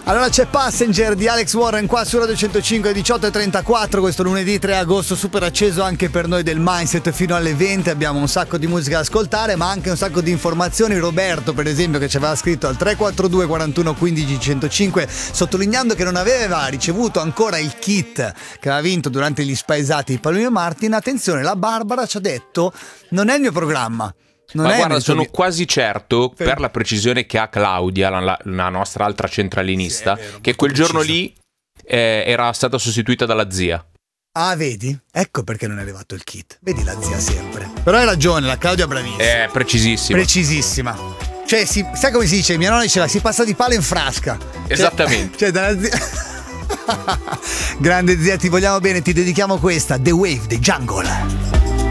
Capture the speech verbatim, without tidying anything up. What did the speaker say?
Allora c'è Passenger di Alex Warren qua su Radio centocinque, diciotto e trentaquattro, questo lunedì tre agosto, super acceso anche per noi del Mindset fino alle venti. Abbiamo un sacco di musica da ascoltare, ma anche un sacco di informazioni. Roberto, per esempio, che ci aveva scritto al tre quattro due quarantuno quindici centocinque, sottolineando che non aveva ricevuto ancora il kit che aveva vinto durante gli spaesati di Palomino Martin. Attenzione, la Barbara ci ha detto: non è il mio programma. Non Ma è guarda, nel sono suo... quasi certo, per la precisione che ha Claudia, la, la nostra altra centralinista, sì, vero, che quel precisa. giorno lì eh, era stata sostituita dalla zia. Ah, vedi? Ecco perché non è arrivato il kit. Vedi la zia sempre. Però hai ragione, la Claudia è bravissima. È precisissima. Precisissima. Cioè, si, sai come si dice? Mia nonna diceva, si passa di palo in frasca. Esattamente. Cioè, cioè dalla zia... Grande zia, ti vogliamo bene, ti dedichiamo questa, The Wave, The Jungle.